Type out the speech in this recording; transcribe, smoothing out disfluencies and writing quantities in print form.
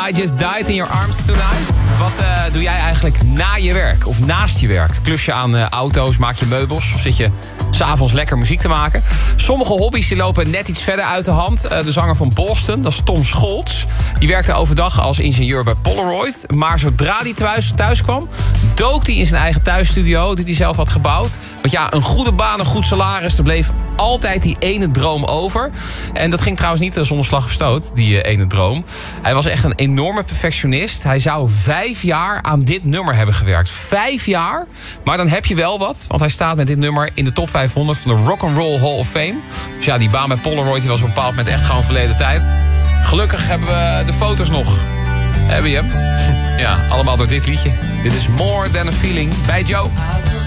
I Just Died in Your Arms Tonight. Wat doe jij eigenlijk na je werk of naast je werk? Klus je aan auto's, maak je meubels of zit je 's avonds lekker muziek te maken? Sommige hobby's die lopen net iets verder uit de hand. De zanger van Boston, dat is Tom Scholz. Die werkte overdag als ingenieur bij Polaroid. Maar zodra hij thuis kwam, dook hij in zijn eigen thuisstudio die hij zelf had gebouwd. Want ja, een goede baan, een goed salaris, er bleef altijd die ene droom over. En dat ging trouwens niet zonder slag of stoot, die ene droom. Hij was echt een enorme perfectionist. Hij zou 5 jaar aan dit nummer hebben gewerkt. 5 jaar. Maar dan heb je wel wat. Want hij staat met dit nummer in de top 500 van de Rock'n'Roll Hall of Fame. Dus ja, die baan bij Polaroid die was op een bepaald moment echt gewoon verleden tijd. Gelukkig hebben we de foto's nog. Hebben je hem? Ja, allemaal door dit liedje. Dit is More Than A Feeling bij Joe.